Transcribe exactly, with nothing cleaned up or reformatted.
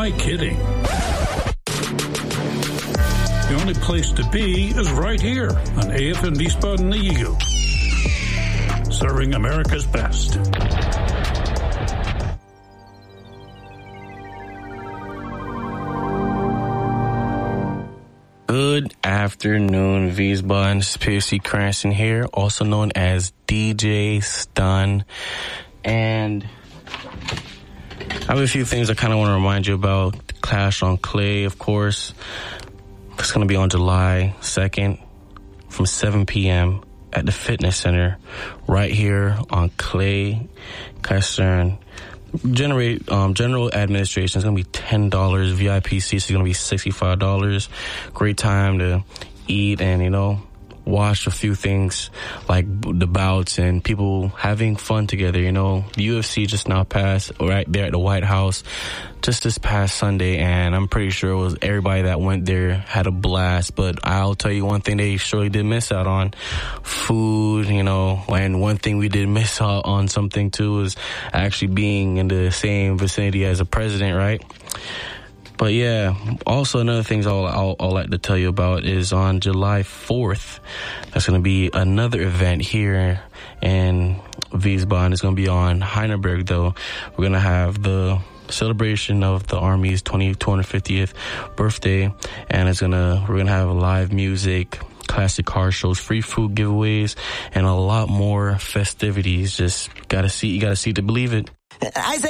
I kidding? The only place to be is right here on A F M Wiesbaden Eagle, serving America's best. Good afternoon, Wiesbaden. This is P C Cranston here, also known as D J Stun. And I have a few things I kind of want to remind you about. Clash on Clay, of course. It's going to be on July second from seven p.m. at the Fitness Center right here on Clay, Kastern. Generate um, general administration is going to be ten dollars. V I P seats is going to be sixty-five dollars. Great time to eat and, you know, watch a few things like the bouts and people having fun together. You know, U F C just now passed right there at the White House just this past Sunday, and I'm pretty sure it was everybody that went there had a blast. But I'll tell you one thing they surely did miss out on: food, you know. And one thing we did miss out on something too is actually being in the same vicinity as a president, right? But yeah, also another thing I'll, I'll, I'll like to tell you about is on July fourth, that's going to be another event here in Wiesbaden. It's going to be on Heineberg, though. We're going to have the celebration of the Army's two hundred fiftieth birthday, and it's gonna we're gonna have live music, classic car shows, free food giveaways, and a lot more festivities. Just gotta see, you gotta see to believe it. Isaac